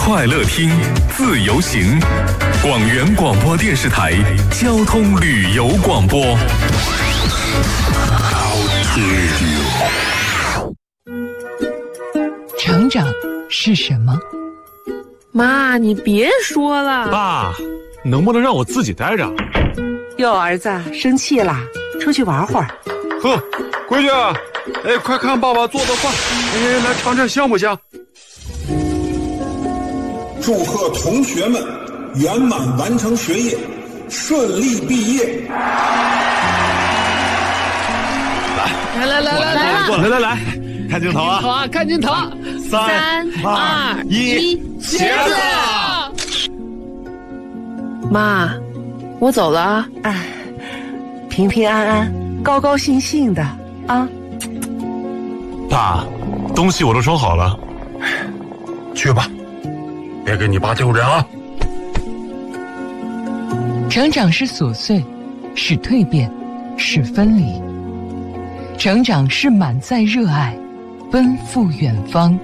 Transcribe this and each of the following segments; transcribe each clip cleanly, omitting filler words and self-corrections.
快乐听，自由行。广元广播电视台交通旅游广播。 成长是什么？ 妈，你别说了。 爸，能不能让我自己待着？ 哟，儿子，生气啦？出去玩会儿。 呵，闺女，哎，快看爸爸做的饭，哎，来尝尝香不香？ 祝贺同学们圆满完成学业，顺利毕业。 来，看镜头啊！ 好啊，看镜头。3、2、1，茄子。妈，我走了啊。 哎，平平安安，高高兴兴的啊。 爸，东西我都收好了，去吧，别给你爸丢人啊。 成长是琐碎，是蜕变，是分离。成长是满载热爱，奔赴远方。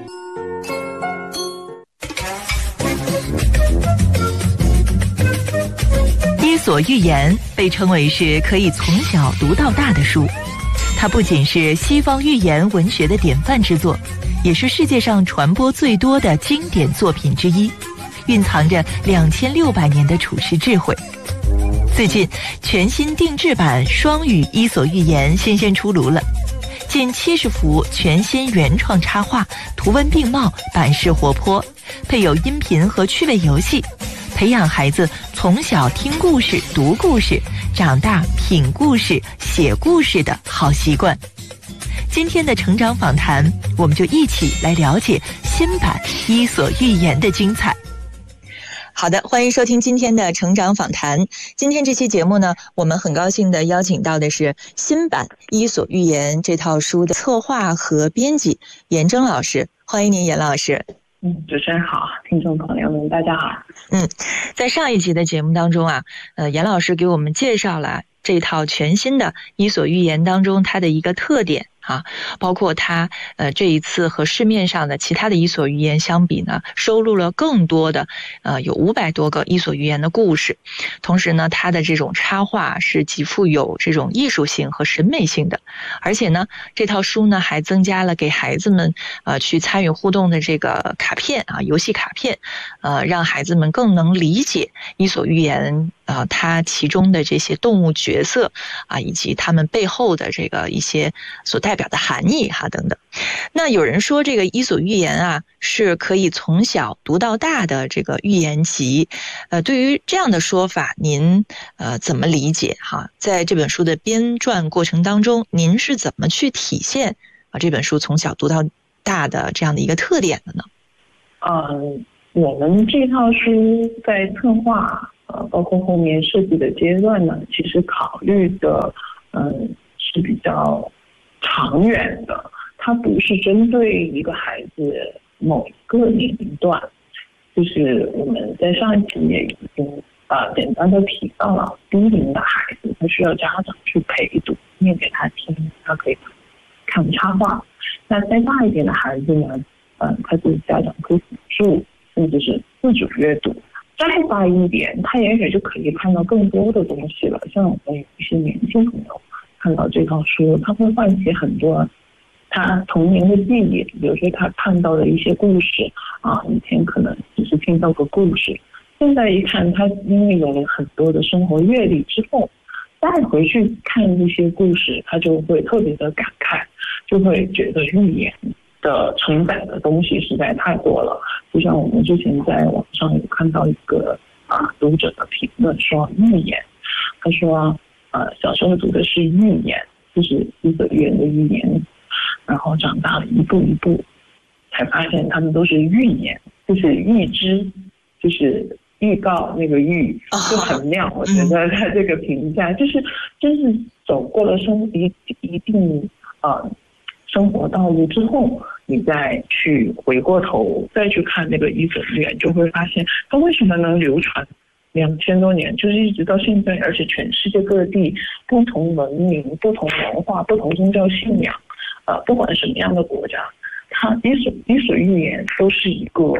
伊索寓言被称为是可以从小读到大的书，它不仅是西方寓言文学的典范之作，也是世界上传播最多的经典作品之一，蕴藏着2600年的处世智慧。最近，全新定制版双语伊索寓言新鲜出炉了，近70幅全新原创插画，图文并茂，版式活泼，配有音频和趣味游戏，培养孩子从小听故事、读故事，长大品故事、写故事的好习惯。今天的成长访谈，我们就一起来了解新版伊索寓言的精彩。好的，欢迎收听今天的成长访谈。今天这期节目呢，我们很高兴的邀请到的是新版《伊索寓言》这套书的策划和编辑严征老师，欢迎您，严老师。 主持人好，听众朋友们大家好。 在上一集的节目当中啊，严老师给我们介绍了这套全新的《伊索寓言》当中它的一个特点啊，包括它这一次和市面上的其他的伊索寓言相比呢，收录了更多的有500多个伊索寓言的故事，同时呢，它的这种插画是极富有这种艺术性和审美性的，而且呢，这套书呢还增加了给孩子们去参与互动的这个卡片啊，游戏卡片，让孩子们更能理解伊索寓言它其中的这些动物角色啊，以及他们背后的这个一些所代表的含义哈等等。那有人说这个伊索寓言啊是可以从小读到大的这个寓言集，对于这样的说法，您怎么理解哈？在这本书的编撰过程当中，您是怎么去体现这本书从小读到大的这样的一个特点的呢？ 我们这套书在策划包括后面设计的阶段呢，其实考虑的是比较长远的，它不是针对一个孩子某一个年龄段。就是我们在上一集也已经简单的提到了，低龄的孩子他需要家长去陪读，念给他听，他可以看插画。那再大一点的孩子呢，他自己家长可以辅助，甚至是自主阅读。再大一点，他也许就可以看到更多的东西了。像我们有一些年轻朋友看到这套书，他会唤起很多他童年的记忆，比如说他看到的一些故事啊，以前可能只是听到过故事，现在一看，他因为有了很多的生活阅历之后，再回去看这些故事，他就会特别的感慨，就会觉得寓言的承载的东西实在太多了。就像我们之前在网上有看到一个读者的评论说寓言，他说小时候读的是寓言，就是伊索寓言的寓言，然后长大了一步一步才发现他们都是寓言，就是预知，就是预告那个预，就很妙。我觉得他这个评价就是真是走过了一定生活道路之后，你再去回过头再去看那个伊索寓言，就会发现它为什么能流传2000多年，就是一直到现在，而且全世界各地不同文明、不同文化、不同宗教信仰，不管什么样的国家，它伊索寓言都是一个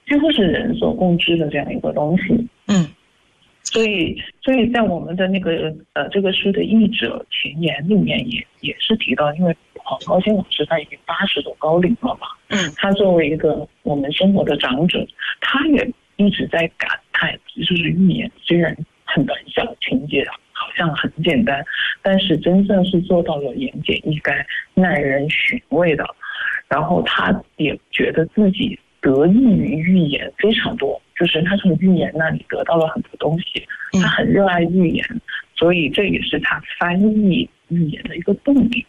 几乎是人所共知的这样一个东西。所以在我们的那个这个书的译者前言里面也是提到，因为黄高新老师他已经80多高龄了嘛，他作为一个我们生活的长者，他也一直在感叹，就是寓言虽然很短小，情节好像很简单，但是真正是做到了言简意赅、耐人寻味的。然后他也觉得自己得益于寓言非常多，就是他从寓言那里得到了很多东西，他很热爱寓言，所以这也是他翻译寓言的一个动力。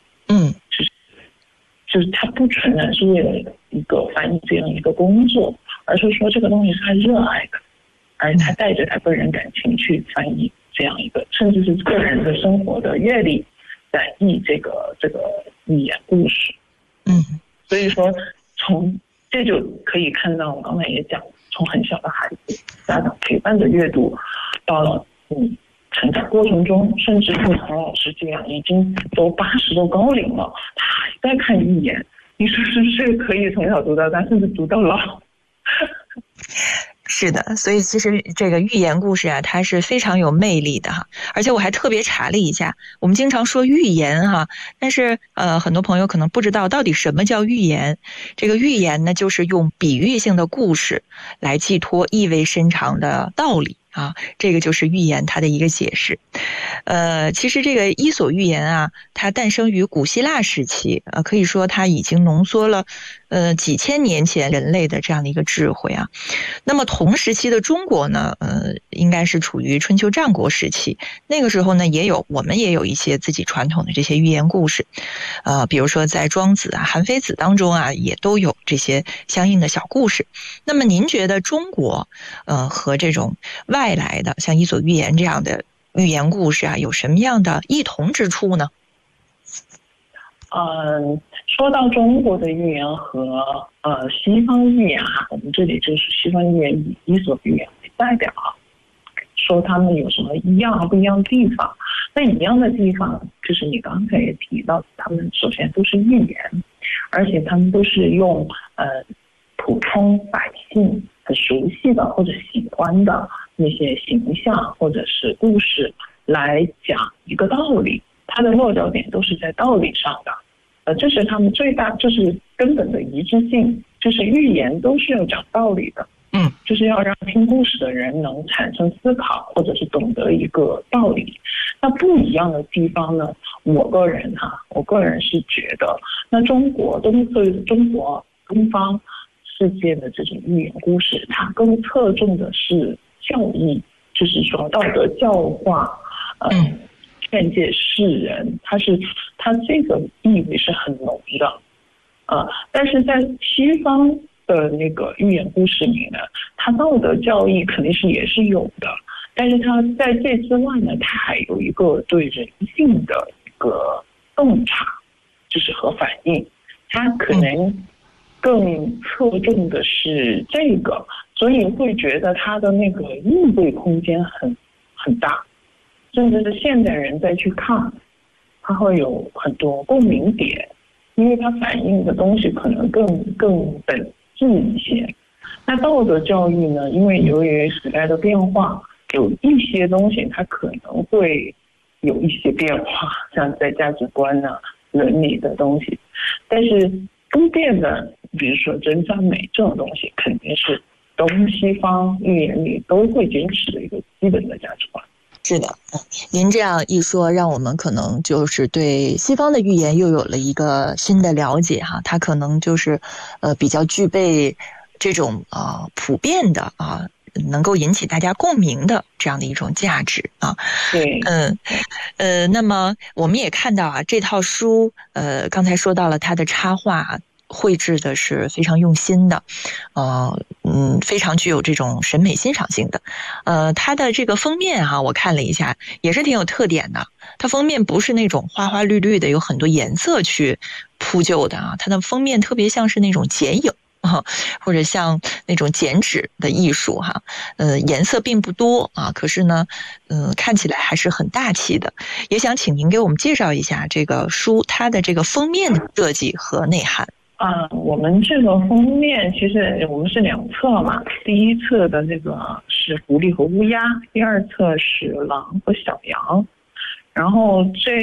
就是他不纯然是为了一个翻译这样一个工作，而是说这个东西是他热爱的，而他带着他个人感情去翻译这样一个，甚至是个人的生活的阅历在译这个寓言故事。所以说这就可以看到，我刚才也讲，从很小的孩子，家长陪伴着阅读，到了成长过程中，甚至像唐老师这样已经都80多高龄了，他还在看寓言，你说是不是可以从小读到大，甚至读到老？ 是的，所以其实这个寓言故事啊，它是非常有魅力的哈。而且我还特别查了一下，我们经常说寓言哈，但是很多朋友可能不知道到底什么叫寓言。这个寓言呢，就是用比喻性的故事来寄托意味深长的道理啊，这个就是寓言它的一个解释。其实这个伊索寓言啊，它诞生于古希腊时期，可以说它已经浓缩了几千年前人类的这样的一个智慧啊。那么同时期的中国呢，应该是处于春秋战国时期，那个时候呢我们也有一些自己传统的这些寓言故事，比如说在庄子啊、韩非子当中啊，也都有这些相应的小故事。那么您觉得中国和这种外来的像伊索寓言这样的寓言故事啊，有什么样的异同之处呢？ 说到中国的寓言和西方寓言哈，我们这里就是西方寓言以伊索寓言为代表，说他们有什么一样和不一样的地方。那一样的地方就是你刚才也提到，他们首先都是寓言，而且他们都是用普通百姓很熟悉的或者喜欢的那些形象或者是故事来讲一个道理，它的落脚点都是在道理上的。这是他们最大，就是根本的一致性，就是寓言都是要讲道理的，就是要让听故事的人能产生思考，或者是懂得一个道理。那不一样的地方呢，我个人是觉得，那中方世界的这种寓言故事，它更侧重的是教义，就是说道德教化，劝诫世人，它这个意味是很浓的，但是在西方的那个寓言故事里呢，它道德教义肯定是也是有的，但是它在这之外呢，它还有一个对人性的一个洞察，就是和反应，它可能更侧重的是这个，所以会觉得它的那个应对空间很大。甚至是现代人再去看，它会有很多共鸣点，因为它反映的东西可能更本质一些。那道德教育呢，因为由于时代的变化，有一些东西它可能会有一些变化，像在价值观啊、伦理的东西，但是不变的，比如说真善美这种东西，肯定是东西方寓言里都会坚持的一个基本的价值观。 是的，您这样一说，让我们可能就是对西方的寓言又有了一个新的了解哈，它可能就是比较具备这种普遍的能够引起大家共鸣的这样的一种价值啊。 对， 那么我们也看到啊，这套书刚才说到了它的插画绘制的是非常用心的，非常具有这种审美欣赏性的。它的这个封面我看了一下，也是挺有特点的。它封面不是那种花花绿绿的，有很多颜色去铺就的啊。它的封面特别像是那种剪影或者像那种剪纸的艺术哈。颜色并不多啊，可是呢，看起来还是很大气的。也想请您给我们介绍一下这个书它的这个封面的设计和内涵。 我们这个封面其实我们是2册嘛，第一册的这个是狐狸和乌鸦，第二册是狼和小羊。然后这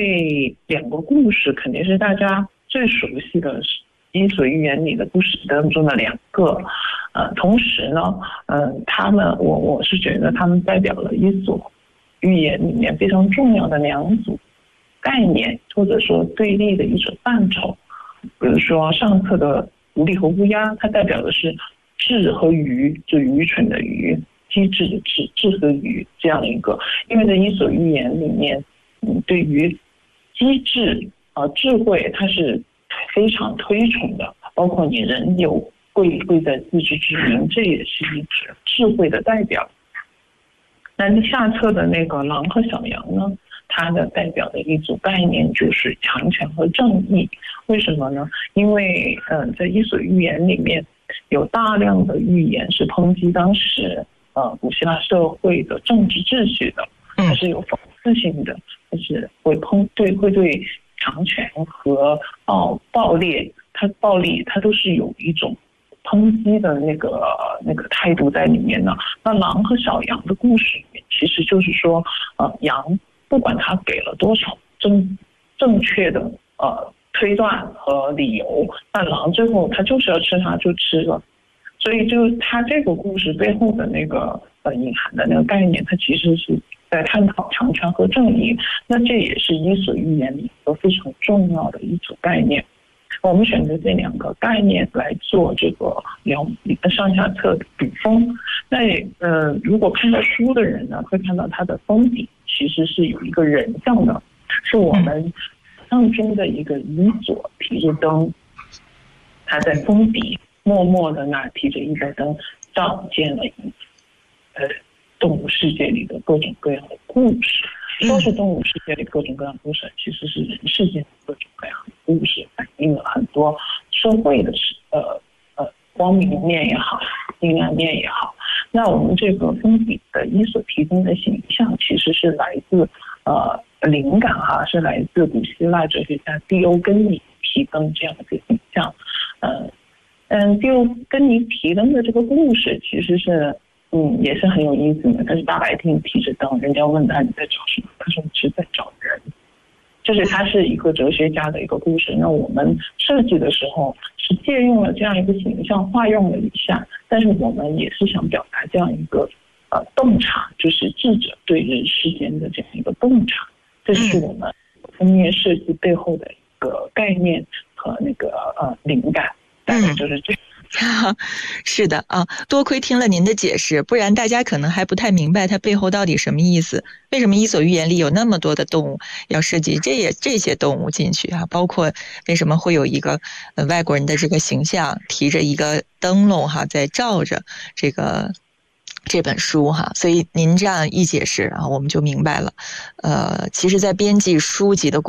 2个故事肯定是大家最熟悉的《伊索寓言》里的故事当中的2个。同时呢，他们我是觉得他们代表了《伊索寓言》里面非常重要的2组概念，或者说对立的一种范畴。比如说上册的狐狸和乌鸦，它代表的是智和愚，就愚蠢的愚，机智的智，智和愚这样一个。因为在伊索寓言里面，对于机智智慧，它是非常推崇的，包括你人有贵在自知之明，这也是一种智慧的代表。那下册的那个狼和小羊呢，它的代表的一组概念就是强权和正义。为什么呢？因为在伊索寓言里面有大量的寓言是抨击当时古希腊社会的政治秩序的，它是有讽刺性的，就是会对强权和暴力它都是有一种抨击的那个态度在里面的。那狼和小羊的故事里面，其实就是说羊不管他给了多少正确的推断和理由，但狼最后他就是要吃它就吃了。所以就他这个故事背后的那个隐含的那个概念，它其实是在探讨强权和正义。那这也是伊索寓言里一个非常重要的一组概念。我们选择这2个概念来做这个上下册的笔锋。那如果看到书的人呢，会看到它的封底其实是有一个人像的，是我们象中的一个伊索提着灯，他在封底默默的那提着一盏灯，照见了动物世界里的各种各样的故事。说是动物世界里各种各样的故事，其实是人世间各种各样的故事，反映了很多社会的光明面也好，阴暗面也好。那我们这个封底的伊索提灯的形象，其实是来自灵感是来自古希腊哲学家狄欧根尼提灯这样的一个形象。狄欧根尼提灯的这个故事其实是也是很有意思的。他是大白天提着灯，人家问他你在找什么，他说我是在找人。就是他是一个哲学家的一个故事。那我们设计的时候是借用了这样一个形象，化用了一下，但是我们也是想表达这样一个洞察，就是智者对人世间的这样一个洞察。这是我们封面设计背后的一个概念和那个灵感，大概就是这样。 是的啊，多亏听了您的解释，不然大家可能还不太明白它背后到底什么意思。为什么伊索寓言里有那么多的动物要设计这些动物进去啊？包括为什么会有一个外国人的这个形象提着一个灯笼在照着这本书所以您这样一解释我们就明白了。其实在编辑书籍的过程